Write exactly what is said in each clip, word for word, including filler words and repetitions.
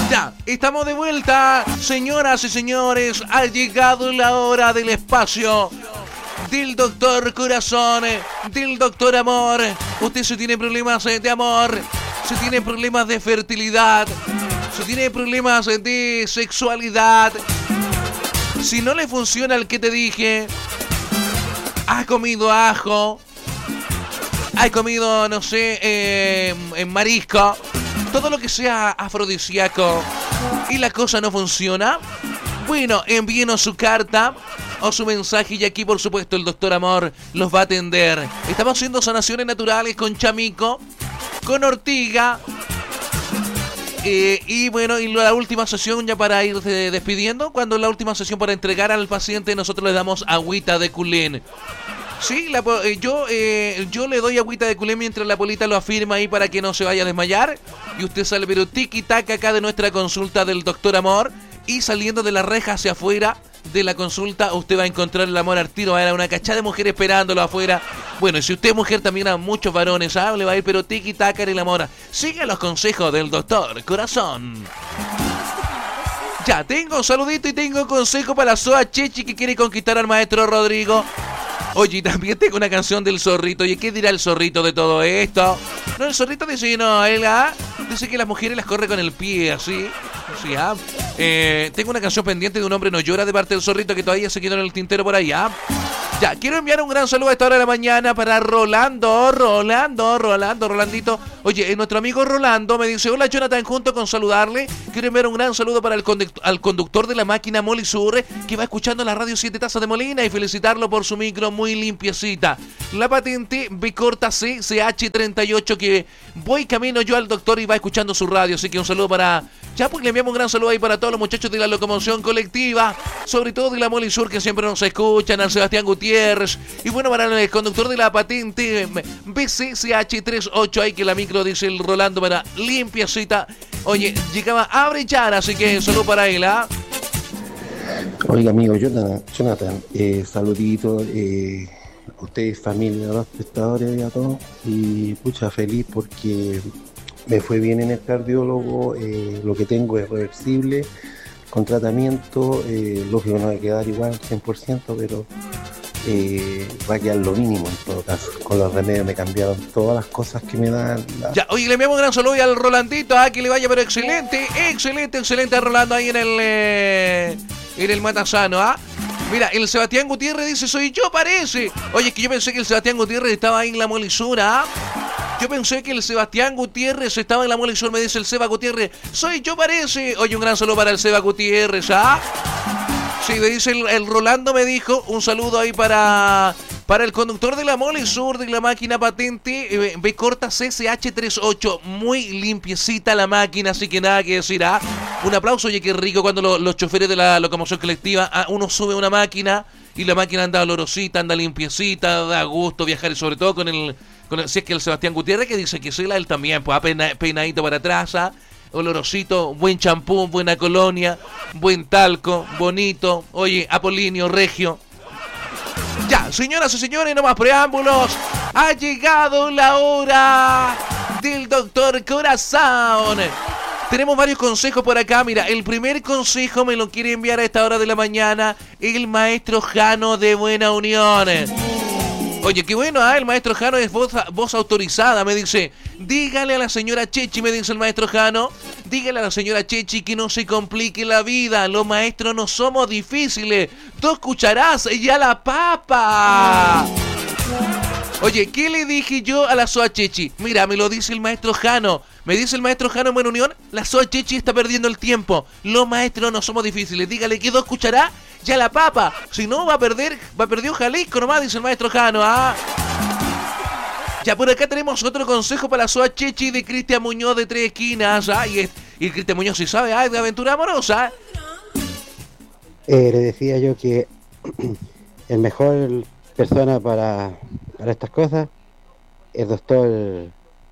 Ya, estamos de vuelta, señoras y señores. Ha llegado la hora del espacio del doctor Corazón, del doctor Amor. Usted si tiene problemas de amor, si tiene problemas de fertilidad, si tiene problemas de sexualidad, si no le funciona el que te dije, has comido ajo, has comido, no sé, eh, en marisco, todo lo que sea afrodisíaco y la cosa no funciona, bueno, envíenos su carta o su mensaje y aquí, por supuesto, el doctor Amor los va a atender. Estamos haciendo sanaciones naturales con chamico, con ortiga, eh, y bueno, y la última sesión ya para ir despidiendo, cuando la última sesión para entregar al paciente nosotros le damos agüita de culén. Sí, la, eh, yo eh, yo le doy agüita de culé mientras la polita lo afirma ahí para que no se vaya a desmayar. Y usted sale pero tiki-taka acá de nuestra consulta del doctor Amor. Y saliendo de la reja hacia afuera de la consulta, usted va a encontrar el amor al tiro. Va a haber una cachada de mujeres esperándolo afuera. Bueno, y si usted es mujer también a muchos varones, ¿ah? Le va a ir pero tiki-taka en el amor. Siga los consejos del doctor Corazón. Ya, tengo un saludito y tengo un consejo para la Soa Chechi que quiere conquistar al maestro Rodrigo. Oye, también tengo una canción del zorrito. Oye, ¿qué dirá el zorrito de todo esto? No, el zorrito dice, no, él ¿ah? dice que las mujeres las corre con el pie, así. Sí, ¿ah? eh, tengo una canción pendiente de Un hombre no llora de parte del zorrito que todavía se quedó en el tintero por ahí, ¿ah? Ya, quiero enviar un gran saludo a esta hora de la mañana para Rolando, Rolando, Rolando, Rolandito. Oye, eh, nuestro amigo Rolando me dice, hola Jonathan, junto con saludarle, quiero enviar un gran saludo para el conductor, al conductor de la máquina Moli Sur, que va escuchando la radio siete Tazas de Molina y felicitarlo por su micro muy limpiecita. La patente B corta C, C H treinta y ocho, que voy camino yo al doctor y va escuchando su radio, así que un saludo para... Ya, pues le enviamos un gran saludo ahí para todos los muchachos de la locomoción colectiva, sobre todo de la Moli Sur, que siempre nos escuchan, al Sebastián Gutiérrez, y bueno, para el conductor de la patente B C C H treinta y ocho, ahí que la micro dice el Rolando para limpiecita. Oye, llegaba a brillar, así que saludo para él, ¿ah? Oiga, amigo Jonathan, Jonathan eh, saludito, eh, a ustedes, familia, a los prestadores y a todos, y pucha, feliz porque me fue bien en el cardiólogo, eh, lo que tengo es reversible, con tratamiento, eh, lógico no va a quedar igual cien por ciento, pero eh, va a quedar lo mínimo en todo caso. Con los remedios me cambiaron todas las cosas que me dan. La... Ya, oye, le enviamos un gran saludo al Rolandito, ah, que le vaya pero excelente, excelente, excelente a Rolando ahí en el, eh, en el Matasano, ¿ah? Mira, el Sebastián Gutiérrez dice, soy yo, parece. Oye, es que yo pensé que el Sebastián Gutiérrez estaba ahí en la Molisura, ¿ah? Yo pensé que el Sebastián Gutiérrez estaba en la Molisura, me dice el Seba Gutiérrez, soy yo, parece. Oye, un gran saludo para el Seba Gutiérrez, ¿ah? Sí, me dice el, el Rolando, me dijo, un saludo ahí para... Para el conductor de la Molisur, de la máquina patente eh, B corta C C H treinta y ocho, muy limpiecita la máquina, así que nada que decir, ¿ah? Un aplauso, oye, qué rico cuando lo, los choferes de la locomoción colectiva, ¿ah? Uno sube una máquina y la máquina anda olorosita, anda limpiecita, da gusto viajar, y sobre todo con el, con el si es que el Sebastián Gutiérrez, que dice que soy la él también, pues peina, peinadito para atrás, ¿ah? Olorosito, buen champú, buena colonia, buen talco, bonito, oye, Apolinio, regio. Ya, señoras y señores, no más preámbulos. Ha llegado la hora del doctor Corazón. Tenemos varios consejos por acá. Mira, el primer consejo me lo quiere enviar a esta hora de la mañana el maestro Jano de Buena Unión. Oye, qué bueno, ¿eh? El maestro Jano es voz, voz autorizada, me dice. Dígale a la señora Chechi, me dice el maestro Jano. Dígale a la señora Chechi que no se complique la vida. Los maestros no somos difíciles. Dos cucharadas y a la papa. Oye, ¿qué le dije yo a la Soa Chechi? Mira, me lo dice el maestro Jano. Me dice el maestro Jano en Buena Unión. La Soa Chechi está perdiendo el tiempo. Los maestros no somos difíciles. Dígale que dos cucharadas ya la papa. Si no, va a perder, va a perder un Jalisco nomás, dice el maestro Jano, ¿ah? Ya, por acá tenemos otro consejo para la Soa Chechi de Cristian Muñoz de Tres Esquinas, ¿ah? Y, y Cristian Muñoz, si sabe, ¿ah? De aventura amorosa. Eh, le decía yo que el mejor persona para, para estas cosas es doctor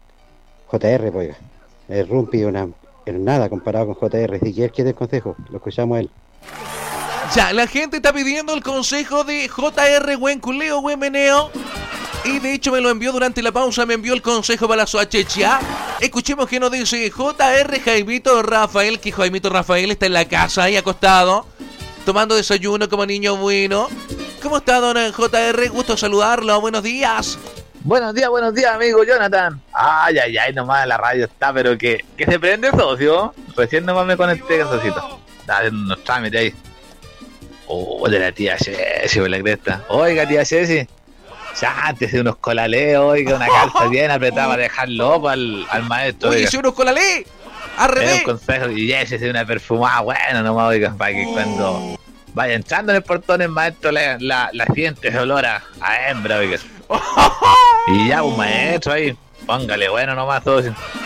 J R, pues, oiga. El Rumpi una, es nada comparado con J R. Si quieres que dé el consejo, lo escuchamos a él. Ya, la gente está pidiendo el consejo de J R, buen culeo, buen meneo. Y de hecho me lo envió durante la pausa, me envió el consejo para la Soa Chechi, ¿ah? Escuchemos qué nos dice J R Jaimito Rafael, que Jaimito Rafael está en la casa ahí acostado, tomando desayuno como niño bueno. ¿Cómo está, don J R? Gusto saludarlo, buenos días. Buenos días, buenos días, amigo Jonathan. Ay, ay, ay, nomás la radio está, pero que, que se prende, socio. Recién nomás me conecté, socito. Está haciendo unos trámites ahí. Oh, de la tía Ceci, por la cresta. Oiga, tía Ceci, ya antes de unos colaleos, oiga, una calza bien apretada para dejar loco al, al maestro. Oye, si unos colalé, al revés. Un consejo, y ese de una perfumada buena nomás, oiga, para que cuando vaya entrando en el portón el maestro la, la, la siente ese olor a, a hembra, oiga. Y ya, un maestro ahí, póngale bueno nomás todo.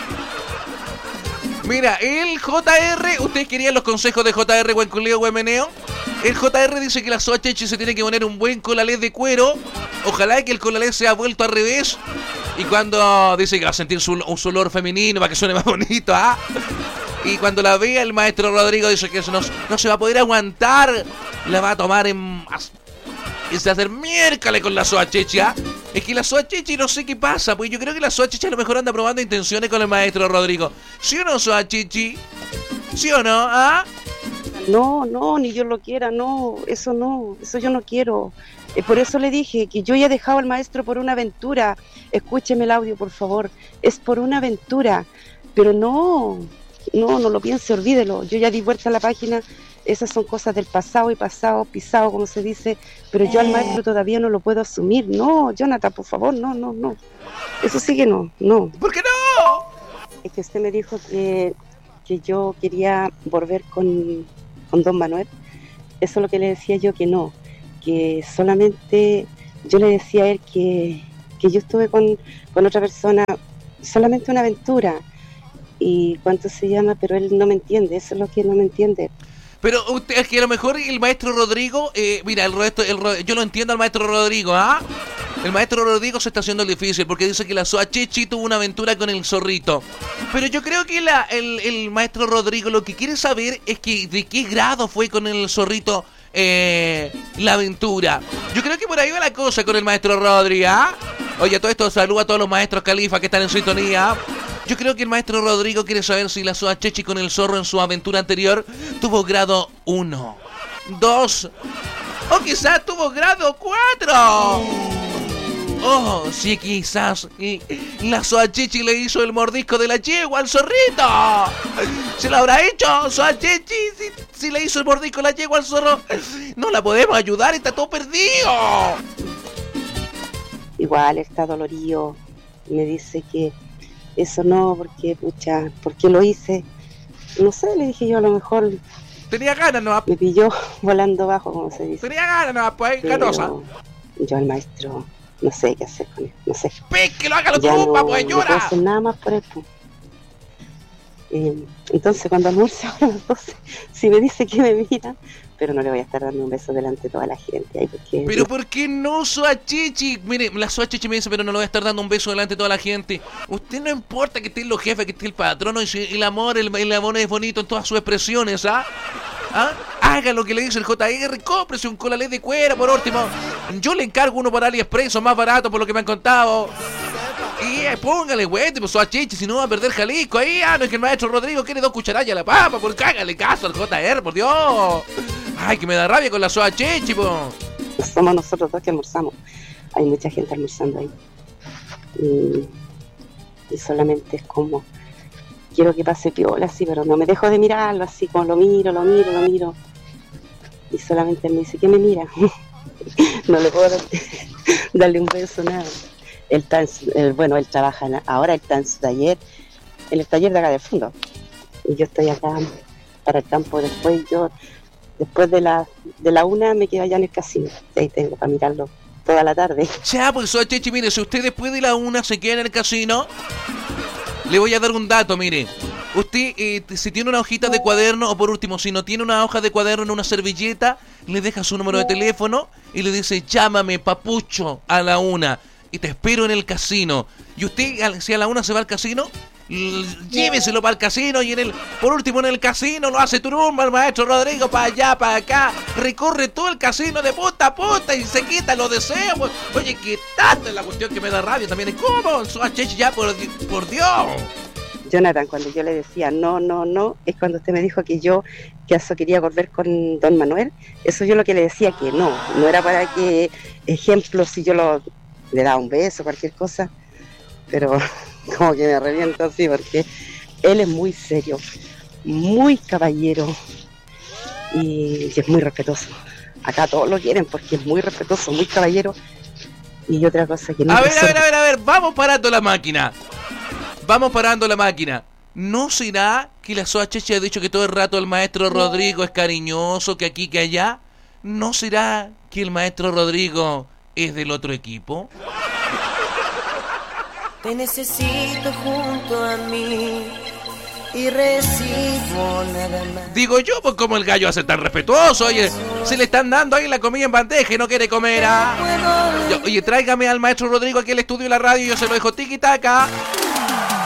Mira, el J R, ¿ustedes querían los consejos de J R Huenculeo Huemeneo? El J R dice que la soachechi se tiene que poner un buen colalé de cuero. Ojalá que el colalé sea vuelto al revés. Y cuando dice que va a sentir su, un olor femenino para que suene más bonito, ¿ah? Y cuando la vea el maestro Rodrigo dice que eso no, no se va a poder aguantar. La va a tomar en... y se va a hacer miércoles con la soachechi, ¿ah? Es que la soachechi no sé qué pasa, pues yo creo que la soachechi a lo mejor anda probando intenciones con el maestro Rodrigo. ¿Sí o no, soachechi? ¿Sí o no, ah? No, no, ni yo lo quiera, no, eso no, eso yo no quiero. Eh, por eso le dije que yo ya he dejado al maestro por una aventura. Escúcheme el audio, por favor. Es por una aventura. Pero no, no, no lo piense, olvídelo. Yo ya di vuelta a la página. Esas son cosas del pasado y pasado, pisado, como se dice. Pero yo al maestro todavía no lo puedo asumir. No, Jonathan, por favor, no, no, no. Eso sí que no, no. ¿Por qué no? Es que usted me dijo que, que yo quería volver con... con don Manuel. Eso es lo que le decía yo, que no, que solamente yo le decía a él que, que yo estuve con, con otra persona, solamente una aventura, y cuánto se llama, pero él no me entiende, eso es lo que no me entiende. Pero usted, es que a lo mejor el maestro Rodrigo, eh, mira, el resto, el, yo lo entiendo al maestro Rodrigo, ¿ah? El maestro Rodrigo se está haciendo difícil porque dice que la soachechi tuvo una aventura con el zorrito. Pero yo creo que la, el, el maestro Rodrigo lo que quiere saber es que de qué grado fue con el zorrito eh, la aventura. Yo creo que por ahí va la cosa con el maestro Rodrigo, ¿ah? Oye, todo esto saluda a todos los maestros califa que están en sintonía. Yo creo que el maestro Rodrigo quiere saber si la soachechi con el zorro en su aventura anterior tuvo grado uno, dos o quizás tuvo grado cuatro. Oh, sí, quizás la soachechi le hizo el mordisco de la yegua al zorrito. ¿Se lo habrá hecho, soachechi? Si, si le hizo el mordisco de la yegua al zorro, no la podemos ayudar, está todo perdido. Igual está dolorido. Me dice que eso no, porque, pucha, ¿por qué lo hice? No sé, le dije yo, a lo mejor... Tenía ganas, ¿no? Me pilló volando bajo, como se dice. Tenía ganas, ¿no? Pues, canosa. Yo al maestro... no sé qué hacer con él, no sé. ¡Pe, que lo haga lo ya trompa, no, pues, llora! No puedo hacer nada más por él. Eh, entonces, cuando almuerce ahora a las doce, si me dice que me mira, pero no le voy a estar dando un beso delante de toda la gente. Ahí porque, pero, ¿por qué no, soachechi? Mire, la soachechi me dice, pero no le voy a estar dando un beso delante de toda la gente. Usted no importa que estén los jefes, que esté el patrono, y si el amor, el, el amor es bonito en todas sus expresiones, ¿ah? ¿Ah? Haga lo que le dice el J R, cómprese un colalé de cuero por último. Yo le encargo uno por AliExpress, más barato por lo que me han contado. Y eh, póngale, güey, tipo soachechi, si no va a perder Jalisco. Ahí, ah, no es que el maestro Rodrigo quiere dos cucharillas a la papa, por hágale caso al J R, por Dios. Ay, que me da rabia con la soachechi, po. Somos nosotros dos que almorzamos. Hay mucha gente almorzando ahí. Y, y solamente es como... quiero que pase piola así, pero no me dejo de mirarlo así, como lo miro, lo miro, lo miro. Y solamente me dice, ¿qué me mira? No le puedo dar, darle un beso, nada. Él está en su, él, bueno, él trabaja, en, ahora él está en su taller, en el taller de acá del fondo. Y yo estoy acá para el campo. Después yo, después de la, de la una me quedo allá en el casino. Y ahí tengo para mirarlo toda la tarde. Ya, pues soachechi, mire, si usted después de la una se queda en el casino... le voy a dar un dato, mire. Usted, eh, si tiene una hojita de cuaderno, o por último, si no tiene una hoja de cuaderno en una servilleta, le deja su número de teléfono y le dice, llámame, papucho, a la una. Y te espero en el casino. Y usted, si a la una se va al casino, lléveselo para el casino. Y en el, por último, en el casino lo hace turumba el maestro Rodrigo, para allá, para acá. Recorre todo el casino de punta a punta y se quita los deseos. Oye, qué tanto es la cuestión que me da rabia también. ¿Cómo? Soachechi, ya, por, por Dios. Jonathan, cuando yo le decía no, no, no, es cuando usted me dijo que yo, que eso quería volver con don Manuel. Eso yo lo que le decía que no, no era para que, ejemplo, si yo lo, le daba un beso, cualquier cosa, pero como que me reviento así, porque él es muy serio, muy caballero y, y es muy respetuoso. Acá todos lo quieren porque es muy respetuoso, muy caballero. Y otra cosa que no... A ver, a ver, a ver, a ver, vamos parando la máquina. Vamos parando la máquina. ¿No será que la Soa Cheche ha dicho que todo el rato el maestro Rodrigo es cariñoso, que aquí, que allá? ¿No será que el maestro Rodrigo es del otro equipo? Te necesito junto a mí y recibo nada más. Digo yo, pues como el gallo hace tan respetuoso, oye, se le están dando ahí la comida en bandeja y no quiere comer, ¿ah? Yo, oye, tráigame al maestro Rodrigo aquí al estudio de la radio y yo se lo dejo tiki-taka.